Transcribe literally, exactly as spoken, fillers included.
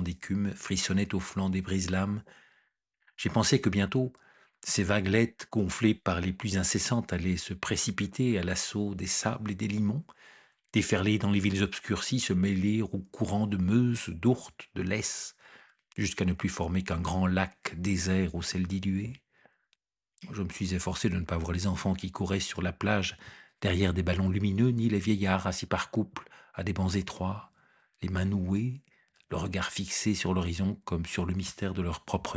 d'écume frissonnait au flanc des brise-lames. J'ai pensé que bientôt, ces vaguelettes, gonflées par les pluies incessantes, allaient se précipiter à l'assaut des sables et des limons, déferler dans les villes obscurcies, se mêler aux courants de Meuse, d'Ourthe, de Lesse, jusqu'à ne plus former qu'un grand lac désert au sel dilué. Je me suis efforcé de ne pas voir les enfants qui couraient sur la plage derrière des ballons lumineux, ni les vieillards assis par couples à des bancs étroits, les mains nouées, le regard fixé sur l'horizon comme sur le mystère de leur propre